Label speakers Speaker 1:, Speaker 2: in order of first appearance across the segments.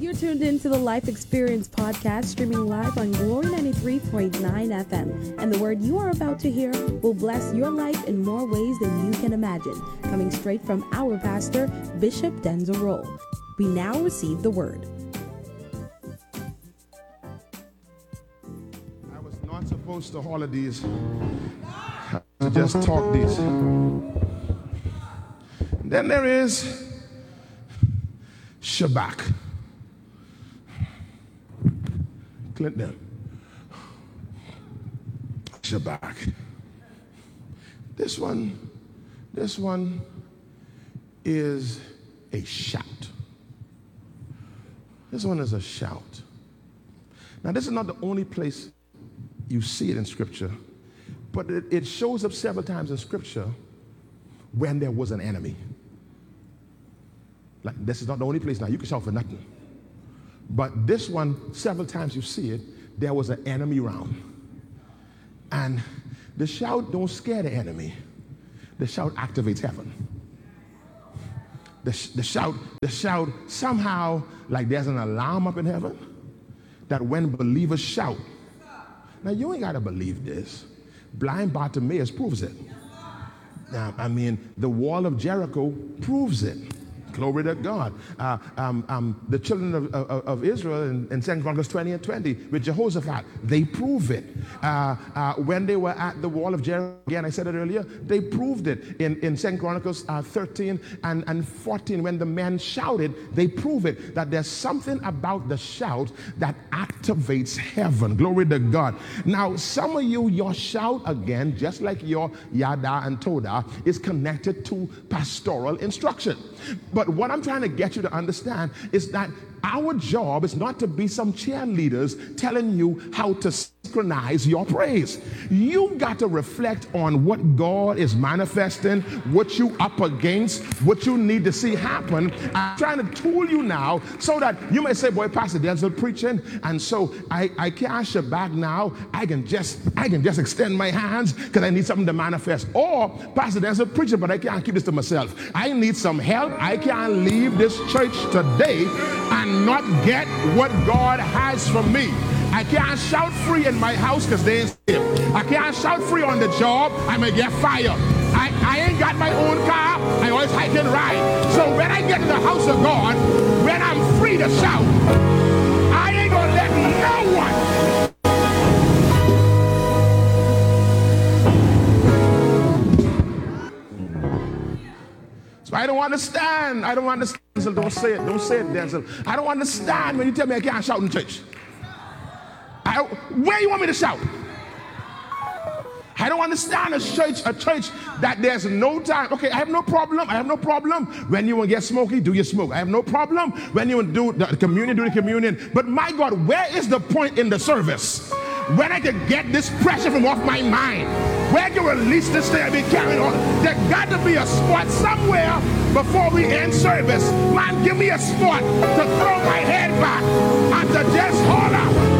Speaker 1: You're tuned into the Life Experience podcast, streaming live on Glory 93.9 FM. And the word you are about to hear will bless your life in more ways than you can imagine. Coming straight from our pastor, Bishop Denzel Rolle. We now receive the word.
Speaker 2: I was not supposed to holler these, to just talk these. Then there is Shabbat. Clinton. Shabbat. This one is a shout. This one is a shout. Now, this is not the only place you see it in Scripture, but it shows up several times in Scripture when there was an enemy. Like, this is not the only place. Now, you can shout for nothing. But this one, several times you see it, there was an enemy round. And the shout don't scare the enemy. The shout activates heaven. The shout somehow, like there's an alarm up in heaven that when believers shout. Now, you ain't got to believe this. Blind Bartimaeus proves it. Now, I mean, the wall of Jericho proves it. Glory to God. The children of Israel in 2 Chronicles 20 and 20 with Jehoshaphat, they prove it. When they were at the wall of Jericho, again, I said it earlier, they proved it. In 2 Chronicles 13 and 14, when the men shouted, they prove it that there's something about the shout that activates heaven. Glory to God. Now, some of you, your shout, again, just like your yada and toda, is connected to pastoral instruction. But what I'm trying to get you to understand is that our job is not to be some cheerleaders telling you how to synchronize your praise. You got to reflect on what God is manifesting, what you up against, what you need to see happen. I'm trying to tool you now so that you may say, boy, Pastor Denzel preaching, and so I can't Shabbat now. I can just extend my hands because I need something to manifest. Or Pastor Denzel preaching, but I can't keep this to myself. I need some help. I can't leave this church today and not get what God has for me. I can't shout free in my house because they ain't saved. I can't shout free on the job. I may get fired. I ain't got my own car. I always hike and ride. So when I get to the house of God, when I'm free to shout, I ain't going to let no one. So I don't understand. So don't say it, Denzel. I don't understand when you tell me I can't shout in church. Where you want me to shout? I don't understand a church that there's no time. Okay, I have no problem. When you want to get smoky, do your smoke. I have no problem. When you want to do the communion, do the communion. But my God, where is the point in the service when I can get this pressure from off my mind? Where I can release this thing and be carrying on? There got to be a spot somewhere before we end service. Man, give me a spot to throw my head back and to just holler.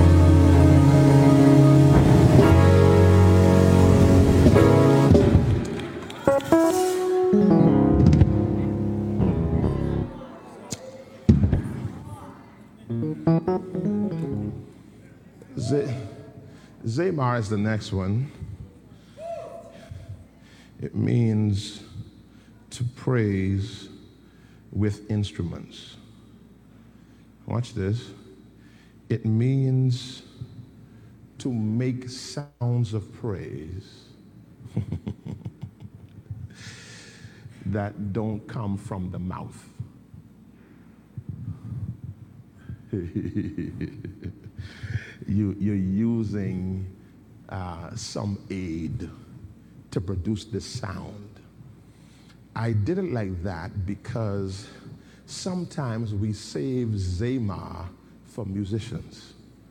Speaker 2: Zamar is the next one. It means to praise with instruments. Watch this. It means to make sounds of praise that don't come from the mouth. You're using some aid to produce this sound. I did it like that because sometimes we save Zamar for musicians.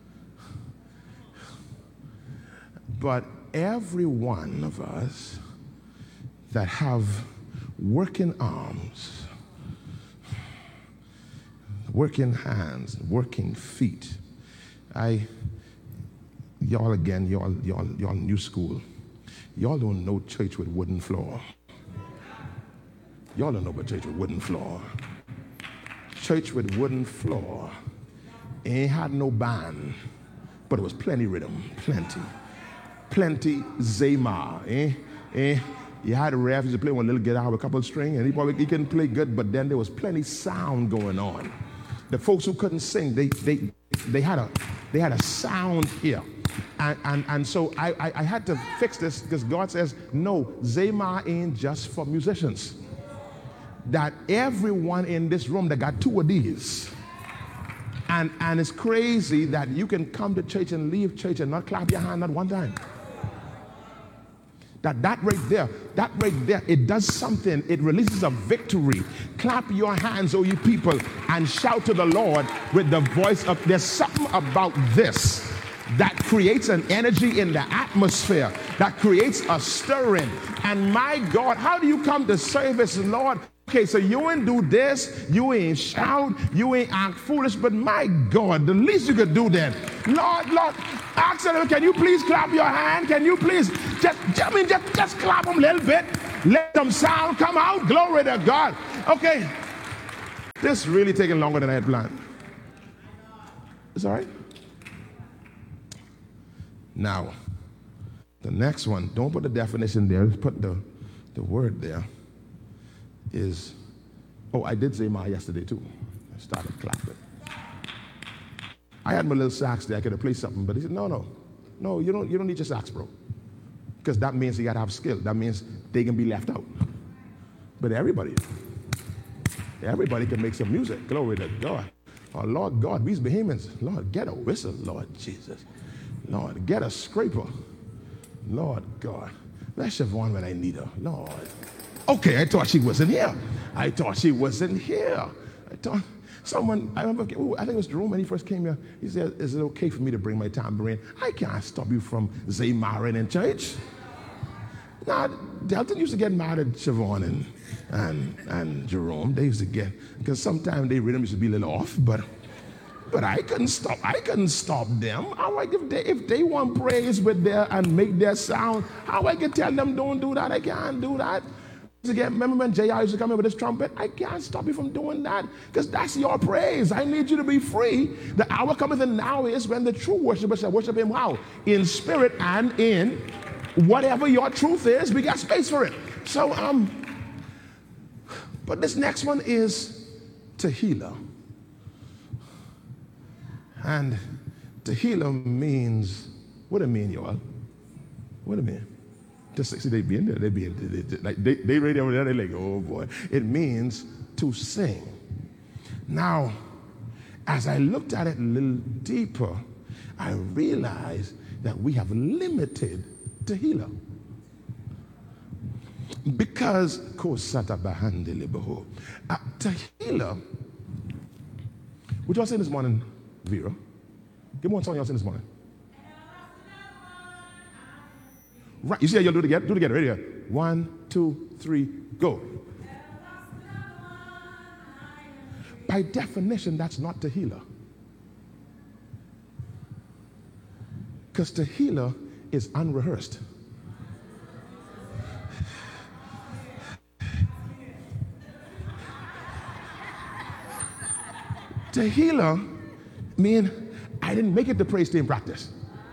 Speaker 2: But every one of us that have working arms, working hands, working feet, y'all new school. Y'all don't know church with wooden floor. Y'all don't know about church with wooden floor. church with wooden floor. Ain't had no band, but it was plenty rhythm, plenty Zemar. You had a ref, to play one little guitar with a couple of strings, and he couldn't play good, but then there was plenty sound going on. The folks who couldn't sing, they had a sound here. And so I had to fix this because God says, no, Zemar ain't just for musicians. That everyone in this room that got two of these. And it's crazy that you can come to church and leave church and not clap your hand at one time. That right there, it does something. It releases a victory. Clap your hands, O you people, and shout to the Lord with the voice of, there's something about this that creates an energy in the atmosphere, that creates a stirring. And my God, how do you come to service, Lord? Okay, so you ain't do this, you ain't shout, you ain't act foolish, but my God, the least you could do then, Lord, ask them, can you please clap your hand? Can you please just clap them a little bit? Let them sound come out. Glory to God. Okay, this is really taking longer than I had planned. It's all right. Now, the next one, don't put the definition there, just put the word there. Is, I did Zemar yesterday too. I started clapping. I had my little sax there. I could have played something, but he said, no, you don't need your sax, bro, because that means you got to have skill. That means they can be left out. But everybody can make some music. Glory to God. Oh Lord God, these Bahamians. Lord, get a whistle, Lord Jesus. Lord, get a scraper. Lord God, where's Siobhan when I need her? Lord. Okay, I thought she wasn't here. I thought someone, I remember, I think it was Jerome when he first came here. He said, is it okay for me to bring my tambourine? I can't stop you from Zemaring in church. Now, Delton used to get mad at Siobhan and Jerome. They used to get, because sometimes their rhythm used to be a little off, but I couldn't stop them. How I if they want praise with their and make their sound, how I can tell them don't do that? I can't do that. Again, remember when J.R. used to come in with his trumpet? I can't stop you from doing that because that's your praise. I need you to be free. The hour cometh and now is when the true worshipers shall worship him how? In spirit and in whatever your truth is. We got space for it. So, but this next one is Tehillah. And Tehillah means, what it mean, y'all? What it mean? Just see, they ready over there, they're like, oh boy. It means to sing. Now, as I looked at it a little deeper, I realized that we have limited Tehillah. Because, Tehillah, what y'all saying this morning, Vera? Give me one song y'all saying this morning. Right, you see how you'll do it together? Do it together, right here. 1, 2, 3, go. By definition, that's not Tehillah. Because Tehillah is unrehearsed. Tehillah means I didn't make it to praise team practice.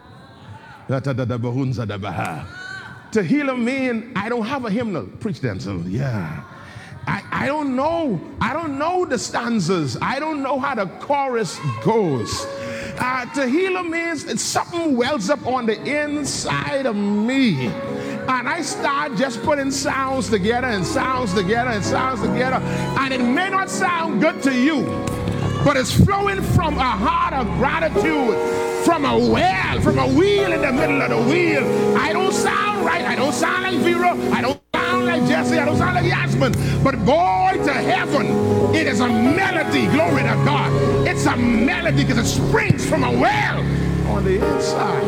Speaker 2: Tehillah mean I don't have a hymnal. Preach then, so yeah. I don't know the stanzas. I don't know how the chorus goes. Tehillah means it's something wells up on the inside of me. And I start just putting sounds together and sounds together and sounds together. And it may not sound good to you, but it's flowing from a heart of gratitude, from a well, from a wheel in the middle of the wheel. I don't sound right. I don't sound like Vera. I don't sound like Jesse. I don't sound like Yasmin. But boy, to heaven, it is a melody. Glory to God. It's a melody because it springs from a well on the inside.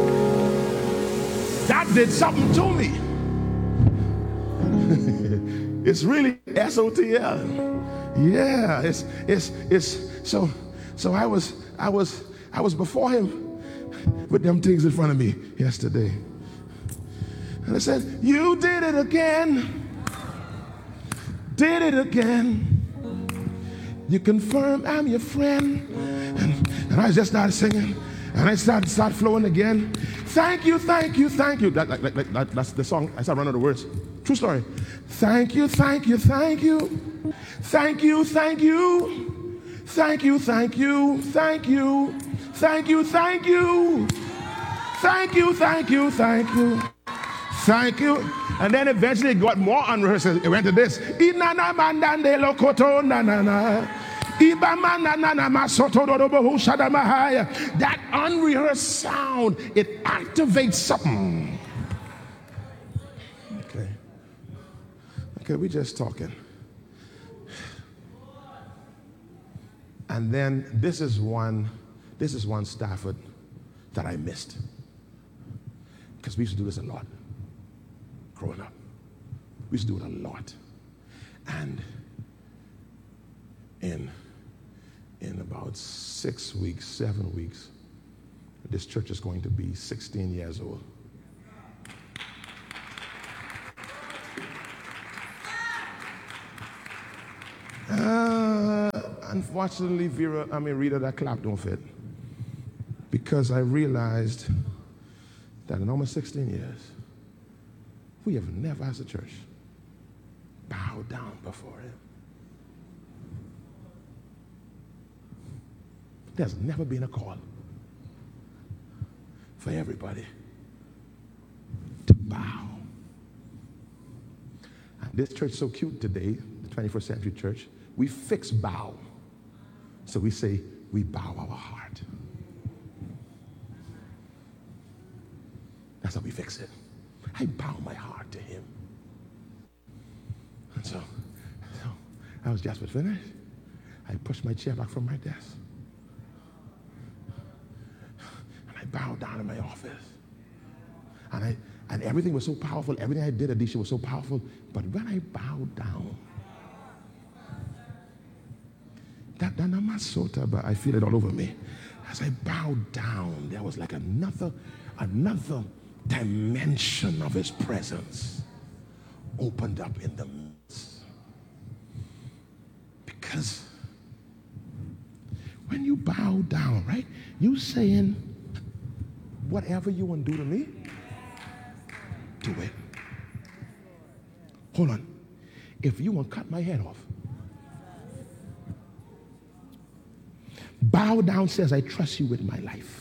Speaker 2: That did something to me. It's really SOTL. Yeah, it's so I was before him with them things in front of me yesterday. And I said, you did it again. Did it again. You confirm I'm your friend. And I just started singing. And I started flowing again. Thank you, thank you, thank you. That's the song. I started running out of words. True story. Thank you, thank you, thank you. Thank you, thank you. Thank you, thank you, thank you. Thank you, thank you. Thank you, thank you, thank you. Thank you. And then eventually it got more unrehearsed. It went to this. That unrehearsed sound, it activates something. Okay, we just talking. And then this is one Stafford that I missed. Because we used to do this a lot growing up. We used to do it a lot. And in about 6 weeks, 7 weeks, this church is going to be 16 years old. Unfortunately, Rita, that clap don't fit. Because I realized that in almost 16 years, we have never as a church bowed down before him. There's never been a call for everybody to bow. And this church is so cute today, the 21st century church, we fix bow. So we say, we bow our heart. That's how we fix it. I bow my heart to him. And so I was just finished. I pushed my chair back from my desk. And I bowed down in my office. And everything was so powerful. Everything I did, Adisha, was so powerful. But when I bowed down, but I feel it all over me. As I bowed down, there was like another dimension of his presence opened up in the midst. Because when you bow down, right, you saying, whatever you want to do to me, do it. Hold on. If you want to cut my head off, bow down says, I trust you with my life.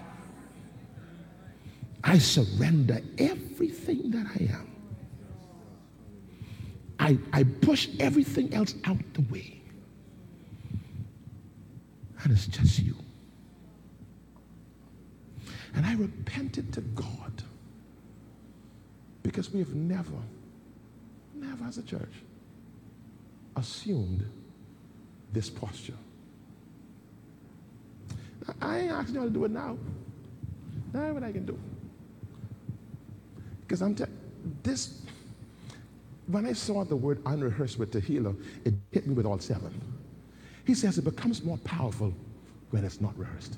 Speaker 2: I surrender everything that I am. I push everything else out the way. And it's just you. And I repented to God because we have never as a church assumed this posture. I ain't asking you to do it now. That's what I can do. Because when I saw the word unrehearsed with Tehillah, it hit me with all 7. He says it becomes more powerful when it's not rehearsed.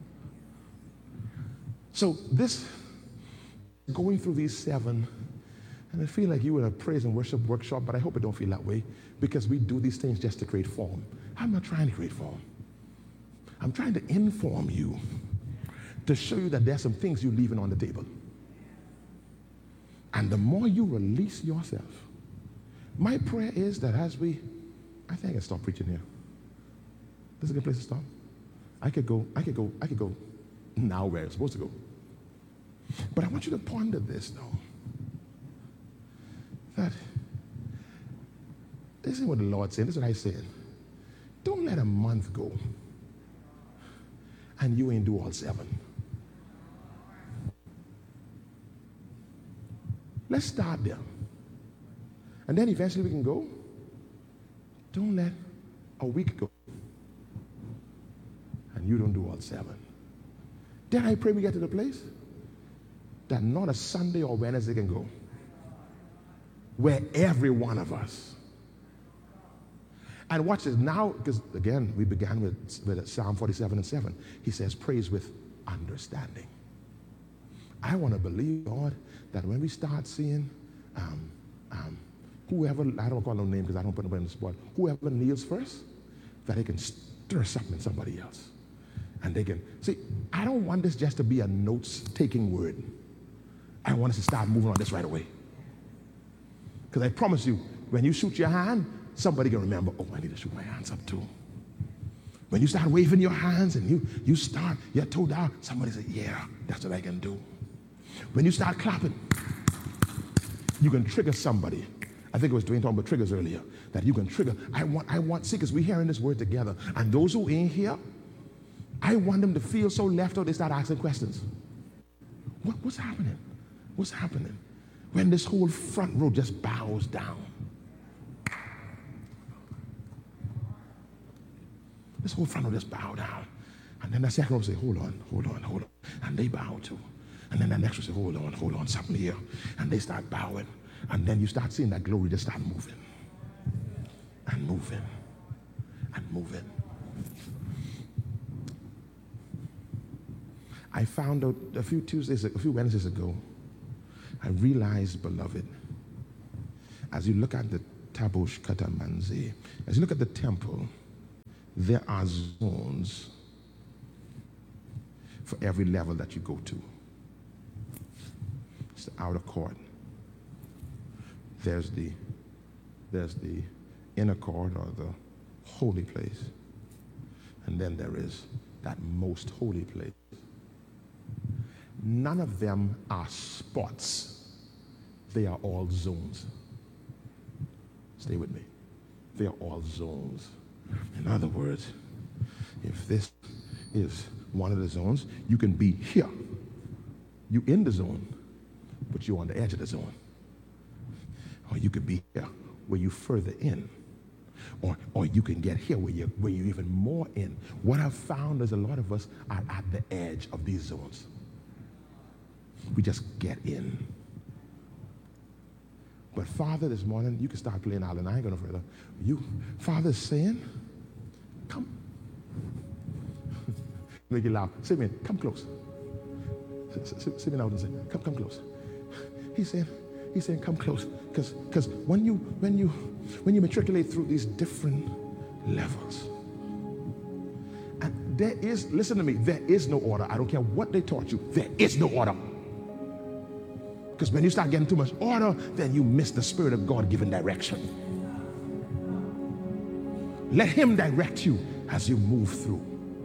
Speaker 2: So this, going through these 7, and I feel like you in a praise and worship workshop, but I hope it don't feel that way, because we do these things just to create form. I'm not trying to create form. I'm trying to inform you, to show you that there's some things you're leaving on the table. And the more you release yourself, my prayer is that I think I can stop preaching here. This is a good place to stop. I could go now where it's supposed to go. But I want you to ponder this, though. That this is what the Lord said. This is what I said. Don't let a month go and you ain't do all 7. Let's start there. And then eventually we can go. Don't let a week go and you don't do all 7. Then I pray we get to the place that not a Sunday or Wednesday can go where every one of us. And watch this now, because again, we began with Psalm 47 and 7. He says, praise with understanding. I want to believe, God, that when we start seeing whoever, I don't call no name because I don't put nobody on the spot, whoever kneels first, that they can stir something in somebody else. And they can, see, I don't want this just to be a notes-taking word. I want us to start moving on this right away. Because I promise you, when you shoot your hand, somebody can remember, oh, I need to shoot my hands up too. When you start waving your hands and you start your toe down, somebody say, yeah, that's what I can do. When you start clapping, you can trigger somebody. I think it was Dwayne talking about triggers earlier, that you can trigger. I want, see, because we're hearing this word together. And those who ain't here, I want them to feel so left out, they start asking questions. What's happening? What's happening? When this whole front row just bows down. This whole front row just bow down. And then the second row say, hold on. And they bow too. And then the next row say, hold on, something here. And they start bowing. And then you start seeing that glory just start moving. And moving. And moving. I found out a few Wednesdays ago, I realized, beloved, as you look at the Tabosh Katamanzi, as you look at the temple, there are zones for every level that you go to. It's the outer court. There's the inner court, or the holy place. And then there is that most holy place. None of them are spots. They are all zones. Stay with me. They are all zones. In other words, if this is one of the zones, you can be here. You in the zone, but you're on the edge of the zone. Or you could be here where you further in. Or you can get here where you're even more in. What I've found is a lot of us are at the edge of these zones. We just get in. But Father, this morning, you can start playing out, and I ain't going no further. Father's saying, come. Make it loud. Say, man, come close. Sit me out and say, come close. He's saying, come close. Because when you matriculate through these different levels, and there is, listen to me, there is no order. I don't care what they taught you. There is no order. Because when you start getting too much order, then you miss the Spirit of God given direction. Let Him direct you as you move through.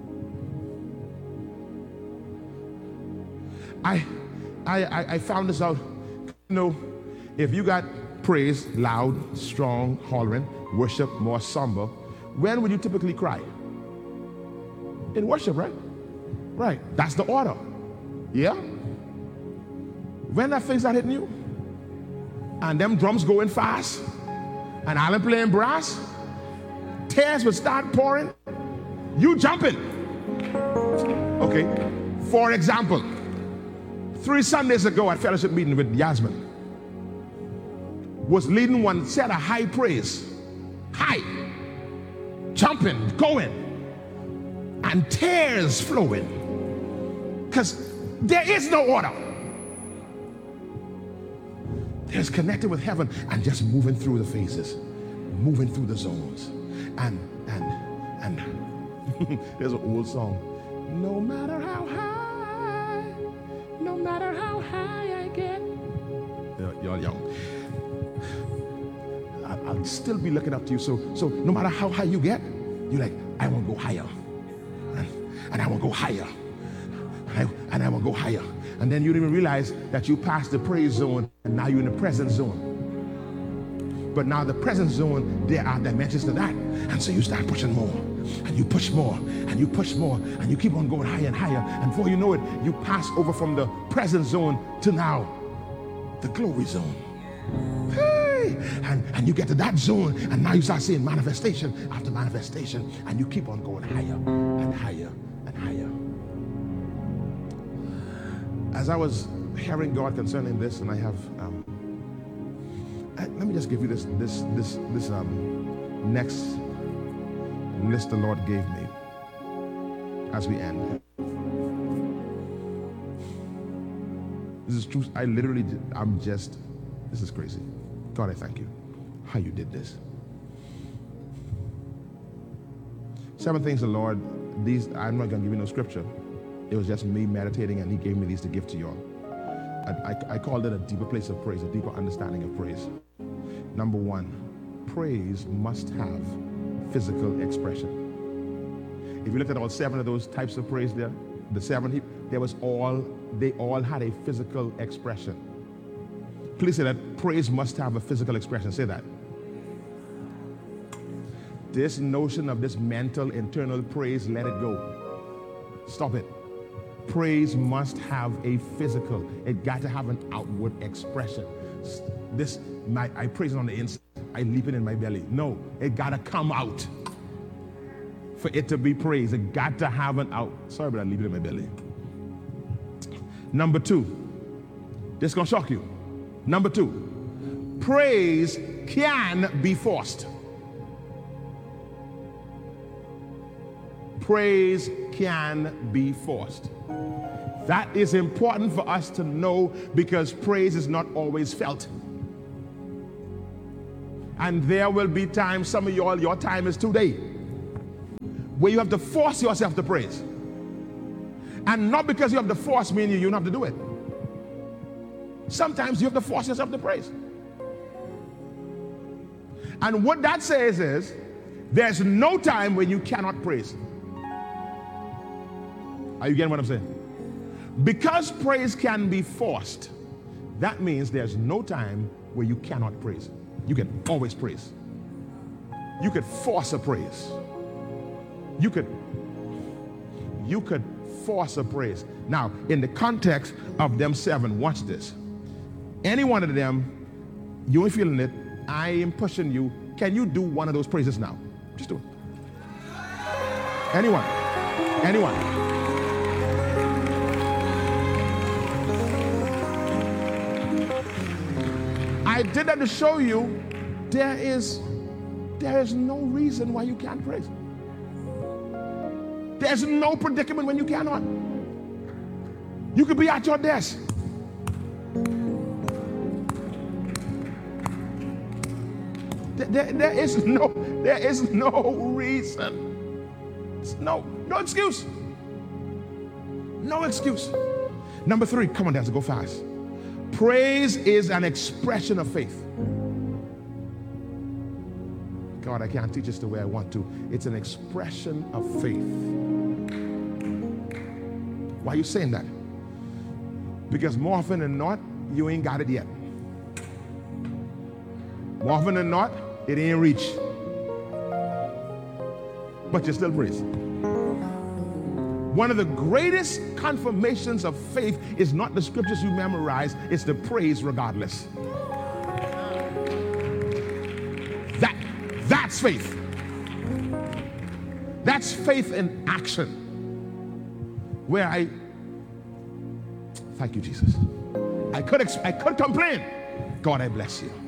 Speaker 2: I found this out. You know, if you got praise, loud, strong, hollering, worship, more somber, when would you typically cry? In worship, right? Right. That's the order. Yeah? When that thing start hitting you, and them drums going fast, and Alan playing brass, tears would start pouring, you jumping. Okay, for example, 3 Sundays ago at fellowship meeting with Yasmin, was leading one set of high praise, high, jumping, going, and tears flowing, because there is no order. There's connected with heaven and just moving through the phases, moving through the zones. And there's an old song. No matter how high I get. Y'all young. I'll still be looking up to you. So no matter how high you get, you're like, I want to go higher. And I want to go higher. And I want to go higher. And then you didn't even realize that you passed the praise zone and now you're in the present zone. But now the present zone, there are dimensions to that. And so you start pushing more, and you push more, and you push more, and you keep on going higher and higher. And before you know it, you pass over from the present zone to now the glory zone. Hey! And you get to that zone, and now you start seeing manifestation after manifestation, and you keep on going higher and higher and higher. As I was hearing God concerning this, and I have, let me just give you this next list the Lord gave me as we end. This is true. This is crazy. God, I thank you how you did this. 7 things the Lord, these, I'm not going to give you no scripture. It was just me meditating, and he gave me these to give to y'all. I called it a deeper place of praise, a deeper understanding of praise. Number 1, praise must have physical expression. If you look at all 7 of those types of praise there, the 7, they all had a physical expression. Please say that praise must have a physical expression. Say that. This notion of this mental, internal praise, let it go. Stop it. Praise must have a physical. It got to have an outward expression. I praise it on the inside. I leap it in my belly. No, it got to come out. For it to be praised, it got to have an out. Sorry, but I leave it in my belly. Number 2, this is going to shock you. Number 2, praise can be forced. Praise can be forced. That is important for us to know, because praise is not always felt. And there will be times, some of y'all, your time is today, where you have to force yourself to praise. And not because you have to force me and you don't have to do it. Sometimes you have to force yourself to praise. And what that says is, there's no time when you cannot praise. Are you getting what I'm saying? Because praise can be forced, that means there's no time where you cannot praise. You can always praise. You could force a praise. You could force a praise. Now, in the context of them 7, watch this. Any one of them, you ain't feeling it, I am pushing you. Can you do one of those praises now? Just do it. Anyone. I did that to show you there is no reason why you can't praise. There's no predicament when you cannot. You could be at your desk. There is no reason. No excuse. No excuse. Number 3, come on, Dancer, go fast. Praise is an expression of faith. God, I can't teach this the way I want to. It's an expression of faith. Why are you saying that? Because more often than not, you ain't got it yet. More often than not, it ain't reached. But you still praise. One of the greatest confirmations of faith is not the scriptures you memorize, it's the praise regardless. That's faith. That's faith in action. Where thank you, Jesus. I could complain. God, I bless you.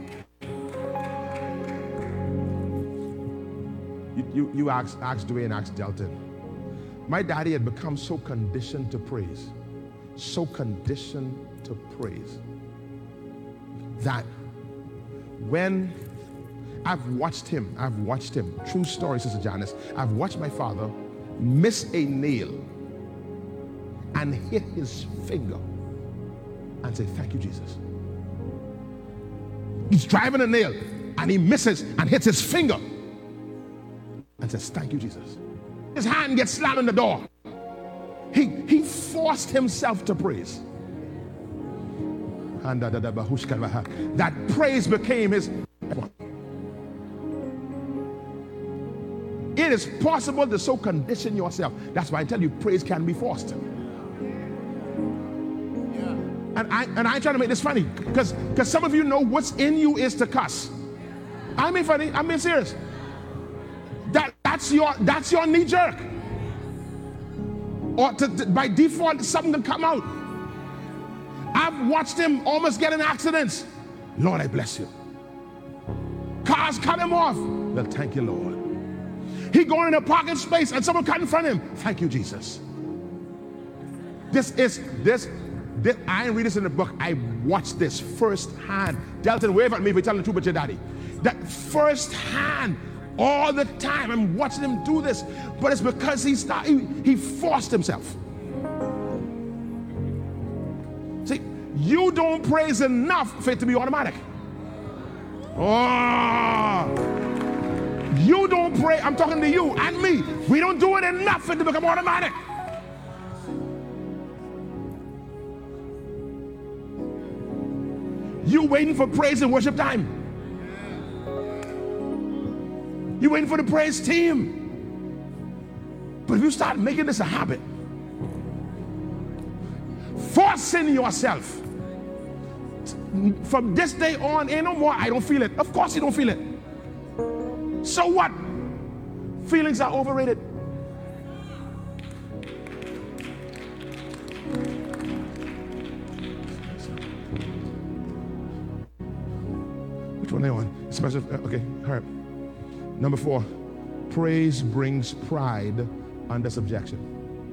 Speaker 2: You ask Dwayne, ask Delton. My daddy had become so conditioned to praise, that when I've watched him, true story, Sister Janice, I've watched my father miss a nail and hit his finger and say, thank you, Jesus. He's driving a nail and he misses and hits his finger and says, thank you, Jesus. His hand gets slammed in the door. He forced himself to praise. And that praise became his. It is possible to so condition yourself. That's why I tell you, praise can be forced. And I ain't trying to make this funny, because some of you know what's in you is to cuss. I mean funny, I'm being serious. That's your knee jerk. Or by default, something to come out. I've watched him almost get in accidents. Lord, I bless you. Cars cut him off. Well, thank you, Lord. He going in a parking space and someone cut in front of him. Thank you, Jesus. This. I ain't read this in the book. I watched this firsthand. Delton, wave at me if you're telling the truth about your daddy. That firsthand, all the time. I'm watching him do this, but it's because he forced himself. See, you don't praise enough for it to be automatic. Oh, you don't pray. I'm talking to you and me. We don't do it enough for it to become automatic. You waiting for praise and worship time. You waiting for the praise team. But if you start making this a habit, forcing yourself, from this day on, ain't no more, I don't feel it. Of course you don't feel it. So what? Feelings are overrated. Which one are you on? Special, okay, all right. Number 4, praise brings pride under subjection.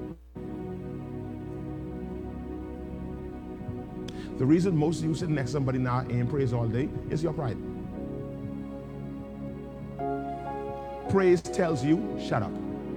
Speaker 2: The reason most of you sitting next to somebody now ain't praise all day is your pride. Praise tells you, shut up.